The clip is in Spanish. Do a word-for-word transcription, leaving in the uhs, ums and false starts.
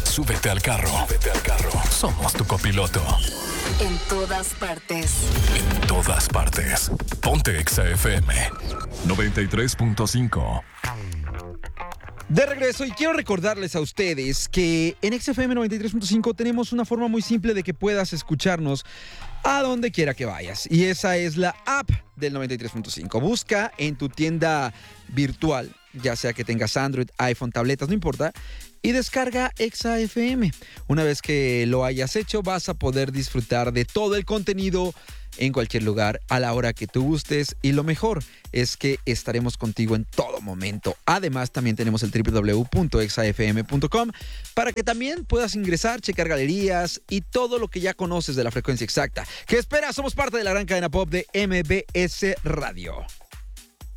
Súbete al carro. Súbete al carro. Somos tu copiloto. En todas partes. En todas partes. Ponte Exa F M noventa y tres punto cinco. De regreso, y quiero recordarles a ustedes que en Exa F M noventa y tres punto cinco tenemos una forma muy simple de que puedas escucharnos a donde quiera que vayas. Y esa es la app del noventa y tres punto cinco. Busca en tu tienda virtual, ya sea que tengas Android, iPhone, tabletas, no importa, y descarga Exa F M. Una vez que lo hayas hecho, vas a poder disfrutar de todo el contenido en cualquier lugar, a la hora que tú gustes, y lo mejor es que estaremos contigo en todo momento. Además, también tenemos el doble u doble u doble u punto exa f m punto com para que también puedas ingresar, checar galerías y todo lo que ya conoces de la frecuencia exacta. ¿Qué esperas? Somos parte de la gran cadena pop de M B S Radio.